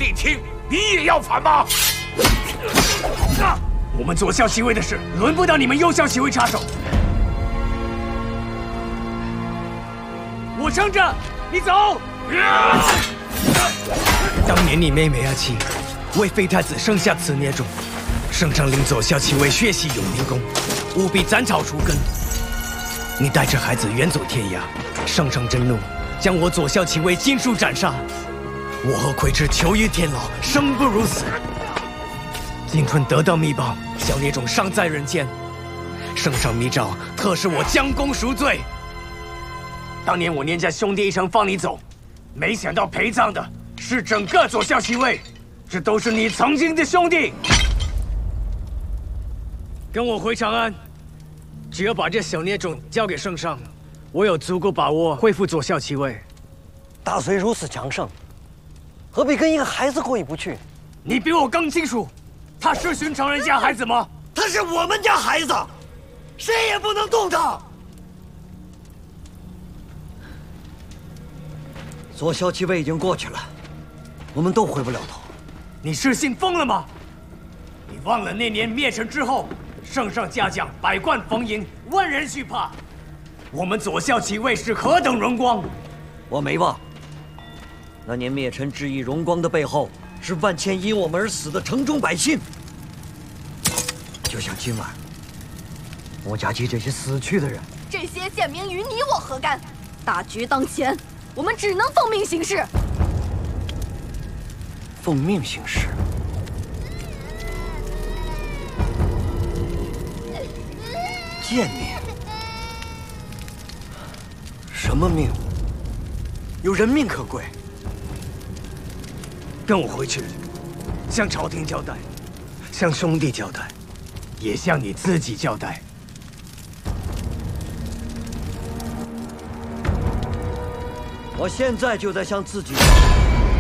弟听，你也要反吗？ 我们左校旗卫的事，轮不到你们右校旗卫插手。我撑着，你走。当年你妹妹阿七为废太子生下此孽种，圣上令左校旗卫血洗永宁宫，务必斩草除根。你带着孩子远走天涯，圣上震怒，将我左校旗卫尽数斩杀。我和葵池囚于天牢，生不如死。今春得到密报，小孽种尚在人间，圣上密诏特使我将功赎罪。当年我念家兄弟一程放你走，没想到陪葬的是整个左校旗卫，这都是你曾经的兄弟。跟我回长安，只要把这小孽种交给圣上，我有足够把握恢复左校旗卫。 大隋如此强盛，何必跟一个孩子过意不去？ 你比我更清楚，他是寻常人家孩子吗？ 他是我们家孩子，谁也不能动他。左校旗卫已经过去了，我们都回不了头。 你是信疯了吗？你忘了那年灭陈之后，圣上嘉奖百官逢迎，万人惧怕，我们左校旗卫是何等荣光？ 我没忘。那年灭陈之役荣光的背后，是万千因我们而死的城中百姓。就像今晚，我家集这些死去的人， 这些贱民与你我何干？大局当前，我们只能奉命行事。 奉命行事。贱民？什么命？有人命可贵。 跟我回去，向朝廷交代，向兄弟交代，也向你自己交代。 我现在就在向自己交代。